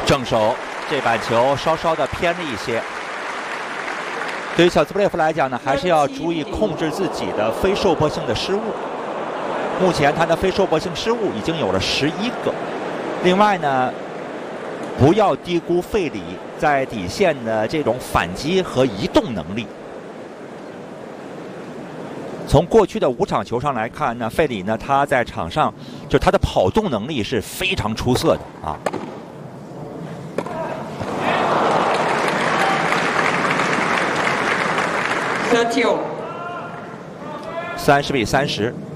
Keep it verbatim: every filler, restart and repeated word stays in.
正手这板球稍稍的偏了一些。对于小兹布列夫来讲呢，还是要注意控制自己的非受迫性的失误。目前他的非受迫性失误已经有了十一个。另外呢，不要低估费里在底线的这种反击和移动能力。从过去的五场球上来看呢，费里呢他在场上就他的跑动能力是非常出色的啊。三十比三十。